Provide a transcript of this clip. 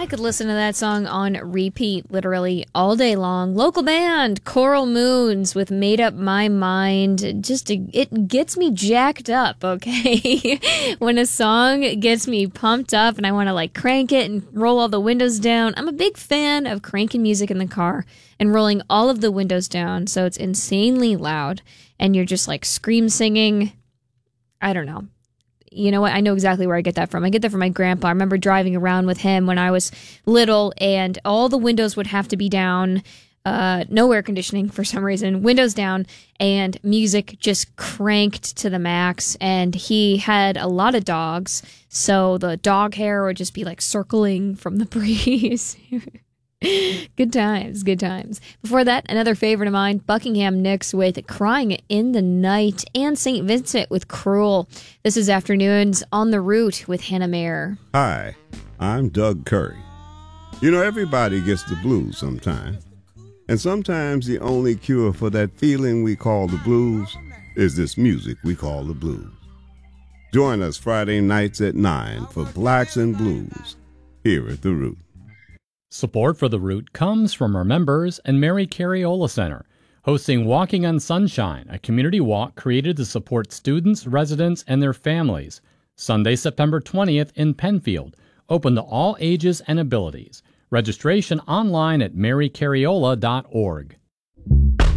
could listen to that song on repeat literally all day long. Local band, Coral Moons with Made Up My Mind. It gets me jacked up, okay? When a song gets me pumped up and I want to like crank it and roll all the windows down. I'm a big fan of cranking music in the car and rolling all of the windows down so it's insanely loud and you're just like scream singing. I don't know. You know what? I know exactly where I get that from. I get that from my grandpa. I remember driving around with him when I was little, and all the windows would have to be down. No air conditioning for some reason. Windows down, and music just cranked to the max. And he had a lot of dogs, so the dog hair would just be like circling from the breeze. Good times, good times. Before that, another favorite of mine, Buckingham Nicks with Crying in the Night, and St. Vincent with Cruel. This is Afternoons on the Route with Hannah Mayer. Hi, I'm Doug Curry. You know, everybody gets the blues sometimes. And sometimes the only cure for that feeling we call the blues is this music we call the blues. Join us Friday nights at 9 for Blacks and Blues here at The Root. Support for The Root comes from our members and Mary Cariola Center, hosting Walking on Sunshine, a community walk created to support students, residents, and their families. Sunday, September 20th in Penfield, open to all ages and abilities. Registration online at marycariola.org.